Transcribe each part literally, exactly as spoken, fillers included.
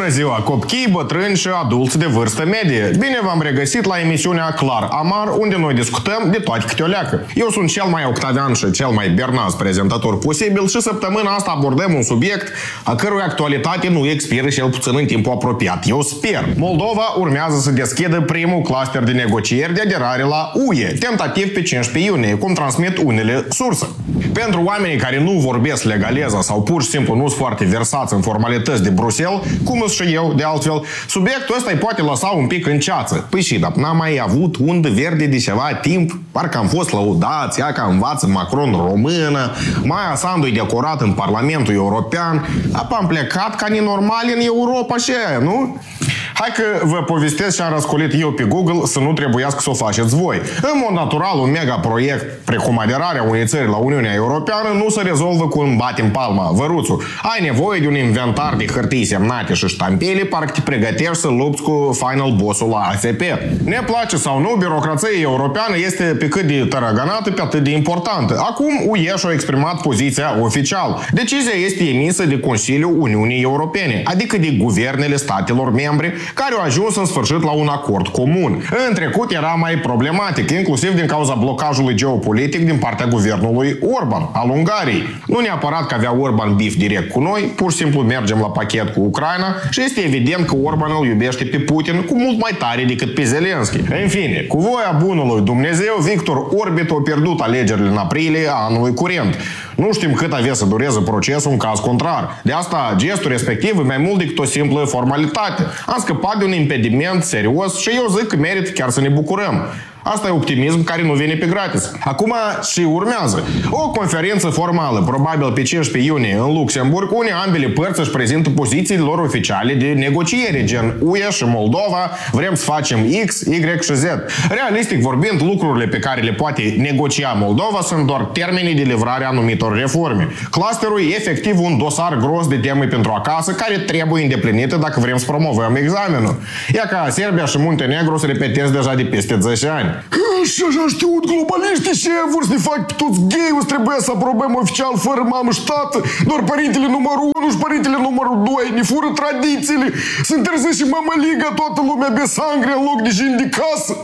Bună ziua, copchii, bătrâni și adulți de vârstă medie! Bine v-am regăsit la emisiunea Clar Amar, unde noi discutăm de toate câte o leacă. Eu sunt cel mai Octavian și cel mai bernaz prezentator posibil și săptămâna asta abordăm un subiect a cărui actualitate nu expiră cel puțin în timpul apropiat. Eu sper. Moldova urmează să deschidă primul cluster de negocieri de aderare la U E, tentativ pe cincisprezece iunie, cum transmit unele surse. Pentru oamenii care nu vorbesc legaleza sau pur și simplu nu sunt foarte versați în formalități de Bruxelles, cum sunt și eu, de altfel, subiectul ăsta îi poate lăsa un pic în ceață. Păi și, dar n-am mai avut undă verde de ceva timp, parcă am fost lăudați, ea că învață Macron română, Maia Sandu e decorat în Parlamentul European, apă am plecat ca nenormali în Europa și aia, nu? Hai că vă povestesc și am răscolit eu pe Google să nu trebuiască să o faceți voi. În mod natural, un mega proiect precum aderarea unei țări la Uniunea Europeană nu se rezolvă cu un bat în palma, văruțul. Ai nevoie de un inventar de hârtii semnate și ștampele, parcă te pregătești să lupți cu final boss-ul la A F P. Ne place sau nu, birocrația europeană este pe cât de tărăgănată, pe atât de importantă. Acum U E și-a exprimat poziția oficial. Decizia este emisă de Consiliul Uniunii Europene, adică de guvernele statelor membre, care au ajuns în sfârșit la un acord comun. În trecut era mai problematic, inclusiv din cauza blocajului geopolitic din partea guvernului Orban, al Ungariei. Nu neapărat că avea Orban bif direct cu noi, pur și simplu mergem la pachet cu Ucraina și este evident că Orban îl iubește pe Putin cu mult mai tare decât pe Zelenski. În fine, cu voia bunului Dumnezeu, Victor Orbit a pierdut alegerile în aprilie a anului curent. Nu știm cât avea să dureze procesul în caz contrar. De asta, gestul respectiv e mai mult decât o simplă formalitate. Am scăpat de un impediment serios și eu zic că merită chiar să ne bucurăm. Asta e optimism care nu vine pe gratis. Acum și urmează o conferință formală, probabil pe cincisprezece iunie în Luxemburg, unde ambele părți își prezintă pozițiile lor oficiale de negociere, gen U E și Moldova, vrem să facem X, Y și Z. Realistic vorbind, lucrurile pe care le poate negocia Moldova sunt doar termenii de livrare a anumitor reforme. Clusterul e efectiv un dosar gros de teme pentru acasă care trebuie îndeplinită dacă vrem să promovăm examenul. Ia ca Serbia și Muntenegru să repetez deja de peste zece ani. Și așa știut, globaliștii și vor să ne fac pe toți gay-uri, trebuie să aprobăm oficial fără mamă și tată, doar părintele numărul unu și părintele numărul doi, ne fură tradițiile, se întârzie și mămăliga, toată lumea be sangre în loc de jin de casă.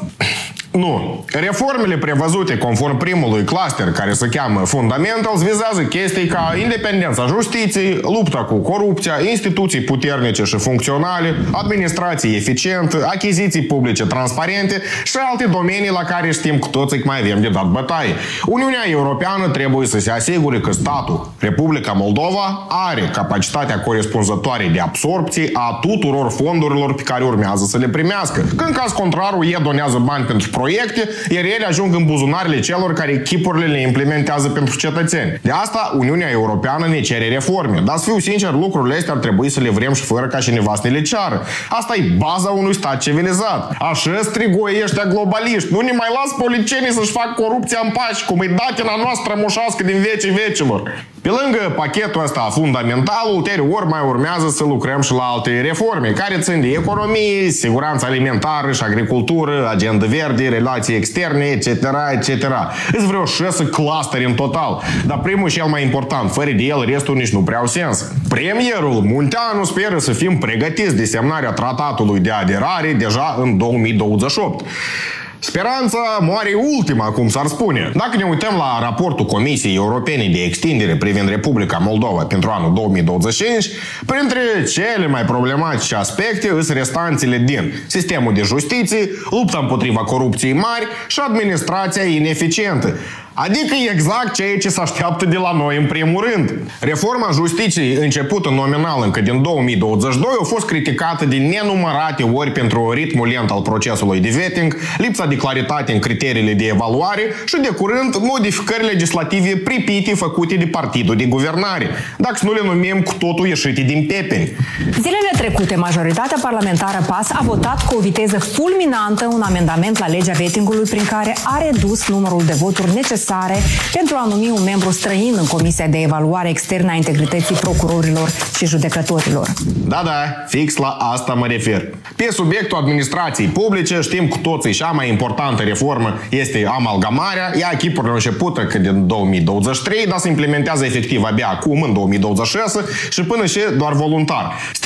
Nu. Reformele prevăzute conform primului cluster, care se cheamă Fundamentals, vizează chestii ca independența justiției, lupta cu corupția, instituții puternice și funcționale, administrație eficientă, achiziții publice transparente și alte domenii la care știm cu toții că mai avem de dat bătaie. Uniunea Europeană trebuie să se asigure că statul, Republica Moldova, are capacitatea corespunzătoare de absorpție a tuturor fondurilor pe care urmează să le primească. Că în caz contrar, U E donează bani pentru proiecte, iar ele ajung în buzunarele celor care chipurile le implementează pentru cetățeni. De asta, Uniunea Europeană ne cere reforme. Dar să fiu sincer, lucrurile astea ar trebui să le vrem și fără ca cineva să ne le ceară. Asta e baza unui stat civilizat. Așa strigoi ăștia globaliști. Nu ne mai las politicienii să-și fac corupția în pași, cum e datina noastră moșească din vecii vecilor. Pe lângă pachetul ăsta fundamental, ulterior mai urmează să lucrăm și la alte reforme, care țin de economie, siguranță alimentară și agricultură, agenda verde, relații externe, et cetera, et cetera. Îți vreo șase clusteri în total. Dar primul și cel mai important, fără de el, restul nici nu prea au sens. Premierul Munteanu speră să fim pregătiți de semnarea tratatului de aderare deja în două mii douăzeci și opt. Speranța moare ultima, cum s-ar spune. Dacă ne uităm la raportul Comisiei Europene de Extindere privind Republica Moldova pentru anul două mii douăzeci și cinci, printre cele mai problematice aspecte sunt restanțele din sistemul de justiție, lupta împotriva corupției mari și administrația ineficientă. Adică exact ceea ce se așteaptă de la noi în primul rând. Reforma justiției, începută nominal încă din două mii douăzeci și doi, a fost criticată de nenumărate ori pentru ritmul lent al procesului de vetting, lipsa de claritate în criteriile de evaluare și, de curând, modificări legislative pripite făcute de partidul de guvernare, dacă să nu le numim cu totul ieșite din pepeni. Zilele trecute, majoritatea parlamentară P A S a votat cu o viteză fulminantă un amendament la legea vettingului prin care a redus numărul de voturi necesare pentru a numi un membru străin în Comisia de Evaluare Externă a Integrității Procurorilor și Judecătorilor. Da, da, fix la asta mă refer. Pe subiectul administrației publice, știm cu toții cea mai importantă reformă este amalgamarea. Ea chipurile începută că din două mii douăzeci și trei, dar se implementează efectiv abia acum, în două mii douăzeci și șase, și până și doar voluntar. Stimată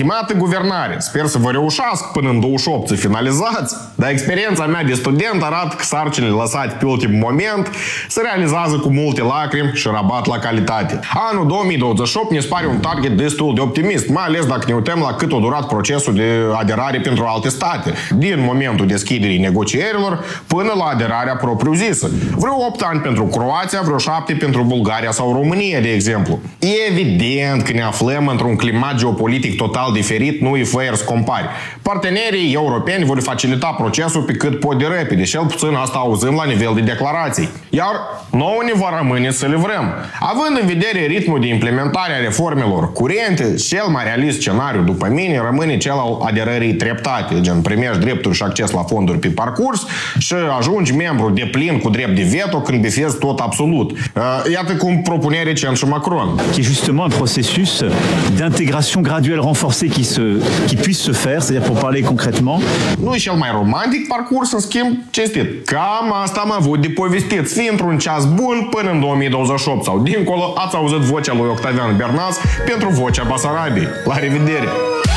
guvernare. Sper să vă reușească până în douăzeci și opt să finalizați, dar experiența mea de student arată că sarcinile lăsate pe ultim moment se realizează cu multe lacrimi și rabat la calitate. Anul două mii douăzeci și opt ne pare un target destul de optimist, mai ales dacă ne uităm la cât a durat procesul de aderare pentru alte state, din momentul deschiderii negocierilor până la aderarea propriu-zisă. Vreo opt ani pentru Croația, vreo șapte pentru Bulgaria sau România, de exemplu. Evident că ne aflăm într-un climat geopolitic total diferit, nu e fair să compari. Partenerii europeni vor facilita procesul pe cât pot de repede, cel puțin asta auzim la nivel de declarații. Iar nouă ne va rămâne să livrăm. Având în vedere ritmul de implementare a reformelor curente, cel mai realist scenariu după mine rămâne cel al aderării treptate, gen primești drepturi și acces la fonduri pe parcurs și ajungi membru de plin cu drept de veto când bifezi tot absolut. Iată cum propune recent și Macron. Qui est justement un processus d'intégration graduelle renforcée qui, se, qui puisse se faire, c'est-à-dire pour parler concrètement. Nu e cel mai romantic parcurs, în schimb, cinstit. Cam asta am avut de povestit. Fii într-un ceas bun până în două mii douăzeci și opt sau dincolo, ați auzit vocea lui Octavian Bernas pentru Vocea Basarabiei. La revedere!